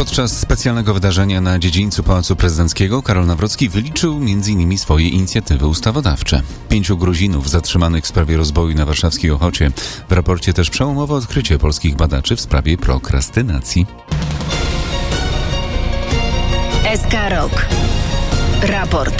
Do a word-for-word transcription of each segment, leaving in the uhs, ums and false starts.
Podczas specjalnego wydarzenia na dziedzińcu Pałacu Prezydenckiego Karol Nawrocki wyliczył między innymi swoje inicjatywy ustawodawcze. Pięciu Gruzinów zatrzymanych w sprawie rozboju na warszawskiej Ochocie. W raporcie też przełomowe odkrycie polskich badaczy w sprawie prokrastynacji. S K Rok. Raport.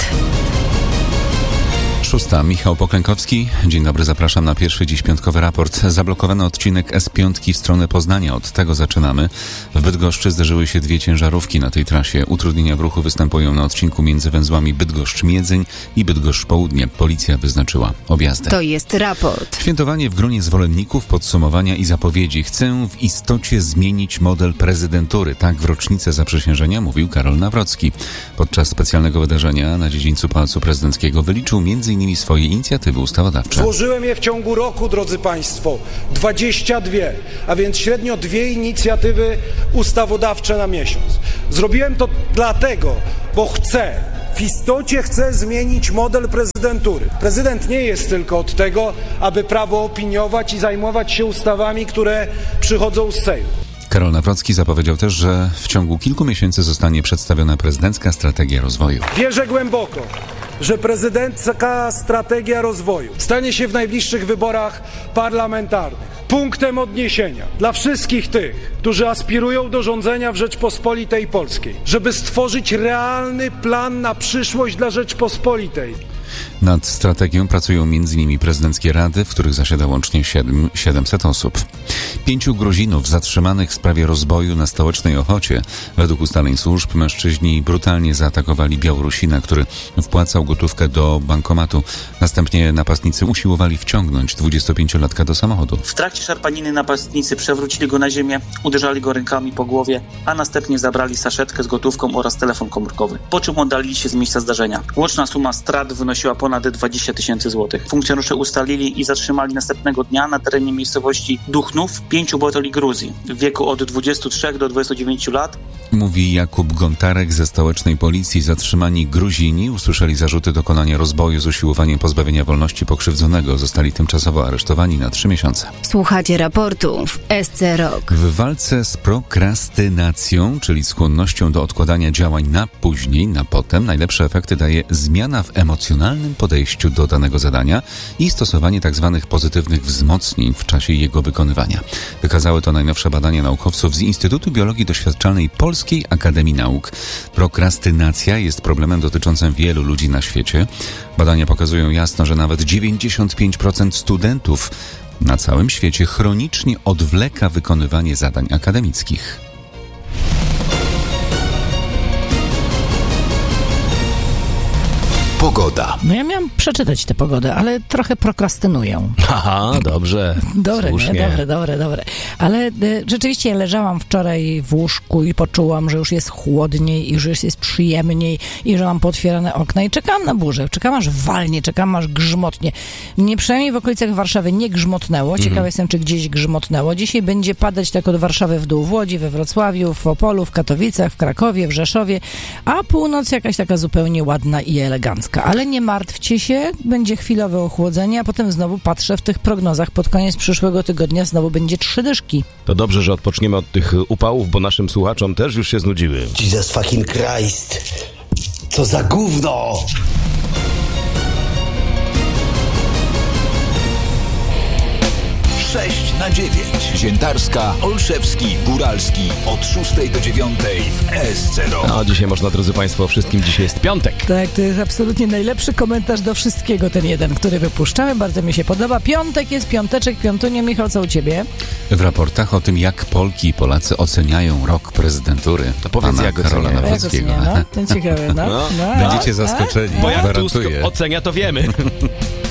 Szósta. Michał Poklękowski. Dzień dobry, zapraszam na pierwszy dziś piątkowy raport. Zablokowano odcinek S pięć w stronę Poznania. Od tego zaczynamy. W Bydgoszczy zderzyły się dwie ciężarówki na tej trasie. Utrudnienia w ruchu występują na odcinku między węzłami Bydgoszcz-Miedzeń i Bydgoszcz-Południe. Policja wyznaczyła objazdy. To jest raport. Świętowanie w gronie zwolenników, podsumowania i zapowiedzi. Chcę w istocie zmienić model prezydentury. Tak w rocznicę zaprzysiężenia mówił Karol Nawrocki. Podczas specjalnego wydarzenia na dziedzińcu Pałacu Prezydenckiego wyliczył między innymi swoje inicjatywy ustawodawcze. Złożyłem je w ciągu roku, drodzy Państwo, dwadzieścia dwie, a więc średnio dwie inicjatywy ustawodawcze na miesiąc. Zrobiłem to dlatego, bo chcę, w istocie chcę zmienić model prezydentury. Prezydent nie jest tylko od tego, aby prawo opiniować i zajmować się ustawami, które przychodzą z Sejmu. Karol Nawrocki zapowiedział też, że w ciągu kilku miesięcy zostanie przedstawiona prezydencka strategia rozwoju. Wierzę głęboko, że prezydencka strategia rozwoju stanie się w najbliższych wyborach parlamentarnych punktem odniesienia dla wszystkich tych, którzy aspirują do rządzenia w Rzeczpospolitej Polskiej, żeby stworzyć realny plan na przyszłość dla Rzeczpospolitej. Nad strategią pracują między innymi prezydenckie rady, w których zasiada łącznie siedemset osób. Pięciu Gruzinów zatrzymanych w sprawie rozboju na stołecznej Ochocie. Według ustaleń służb mężczyźni brutalnie zaatakowali Białorusina, który wpłacał gotówkę do bankomatu. Następnie napastnicy usiłowali wciągnąć dwudziestopięciolatka do samochodu. W trakcie szarpaniny napastnicy przewrócili go na ziemię, uderzali go rękami po głowie, a następnie zabrali saszetkę z gotówką oraz telefon komórkowy, po czym oddalili się z miejsca zdarzenia. Łączna suma strat wynosiła ponad dwadzieścia tysięcy złotych. Funkcjonariusze ustalili i zatrzymali następnego dnia na terenie miejscowości Duchnów pięciu obywateli Gruzji w wieku od dwudziestu trzech do dwudziestu dziewięciu lat. Mówi Jakub Gontarek ze stołecznej policji. Zatrzymani Gruzini usłyszeli zarzuty dokonania rozboju z usiłowaniem pozbawienia wolności pokrzywdzonego. Zostali tymczasowo aresztowani na trzy miesiące. Słuchacie raportu w S C Rok. W walce z prokrastynacją, czyli skłonnością do odkładania działań na później, na potem, najlepsze efekty daje zmiana w emocjonalnym podejściu do danego zadania i stosowanie tzw. pozytywnych wzmocnień w czasie jego wykonywania. Wykazały to najnowsze badania naukowców z Instytutu Biologii Doświadczalnej Polskiej Akademii Nauk. Prokrastynacja jest problemem dotyczącym wielu ludzi na świecie. Badania pokazują jasno, że nawet dziewięćdziesiąt pięć procent studentów na całym świecie chronicznie odwleka wykonywanie zadań akademickich. Pogoda. No ja miałam przeczytać tę pogodę, ale trochę prokrastynuję. Aha, dobrze. Dobre, Słusznie. nie? dobre, dobre, dobre. Ale e, rzeczywiście leżałam wczoraj w łóżku i poczułam, że już jest chłodniej i że już jest przyjemniej i że mam pootwierane okna i czekałam na burzę. Czekałam aż walnie, czekałam aż grzmotnie. Mnie przynajmniej w okolicach Warszawy nie grzmotnęło. Ciekawa mm. jestem, czy gdzieś grzmotnęło. Dzisiaj będzie padać tak od Warszawy w dół, w Łodzi, we Wrocławiu, w Opolu, w Katowicach, w Krakowie, w Rzeszowie, a północ jakaś taka zupełnie ładna i elegancka. Ale nie martwcie się, będzie chwilowe ochłodzenie, a potem znowu patrzę w tych prognozach. Pod koniec przyszłego tygodnia znowu będzie trzy dyszki. To dobrze, że odpoczniemy od tych upałów, bo naszym słuchaczom też już się znudziły. Jesus fucking Christ! Co za gówno! sześć na dziewięć. Ziętarska, Olszewski, Góralski od szóstej do dziewiątej w S C Rok. No, dzisiaj można, drodzy Państwo, wszystkim dzisiaj jest piątek. Tak, to jest absolutnie najlepszy komentarz do wszystkiego, ten jeden, który wypuszczamy. Bardzo mi się podoba. Piątek jest piąteczek, piątunie. Michał, co u ciebie? W raportach o tym, jak Polki i Polacy oceniają rok prezydentury to powiedz, pana jak Karola oceniają. Nawrockiego. Jak ocenia, no? To ciekawe, no. No. no Będziecie no, zaskoczeni. Bo jak Tusk gwarantuję. ocenia, to wiemy.